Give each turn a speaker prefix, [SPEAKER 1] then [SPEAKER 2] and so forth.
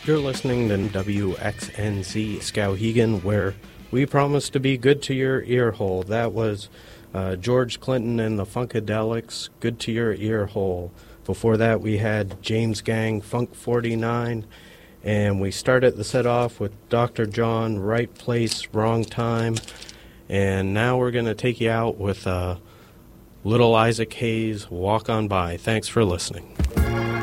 [SPEAKER 1] You're listening to WXNZ Skowhegan, where we promise to be good to your ear hole. That was George Clinton and the Funkadelics, Good to Your Ear Hole. Before that, we had James Gang, Funk 49, and we started the set off with Dr. John, Right Place, Wrong Time, and now we're going to take you out with Little Isaac Hayes, Walk On By. Thanks for listening.